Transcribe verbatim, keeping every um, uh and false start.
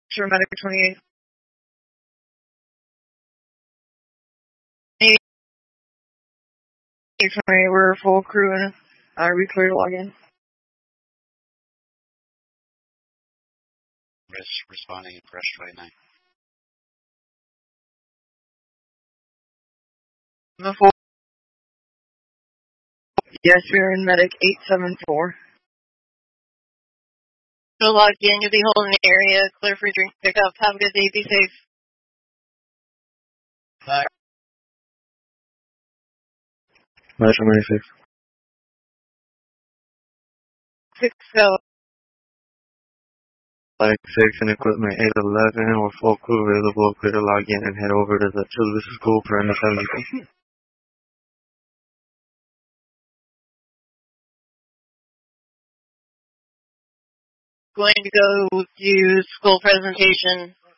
Sure, Medic twenty-eight. eight twenty-eight, we're full crew and uh, we clear to log in. Risk responding in Fresh twenty-nine. The full. Yes, we're in Medic eight seven four. So logged in, you'll be holding the area, clear for drink pickup. Have a good day, be safe. Bye. Metro ninety-six. Six go. Like six and equipment eight eleven or full crew available, clear to log in and head over to the Toulouse School for N seventy. Going to go do school presentation.